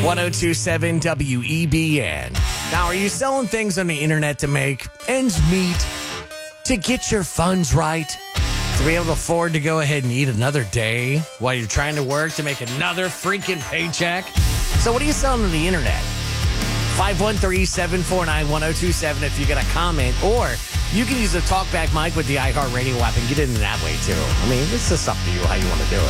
1027 WEBN. Now, are you selling things on the internet to make ends meet? To get your funds right? To be able to afford to go ahead and eat another day while you're trying to work to make another freaking paycheck? So what are you selling on the internet? 513-749-1027 if you got a comment, or you can use a talkback mic with the iHeartRadio app and get in that way too. I mean, it's just up to you how you want to do it.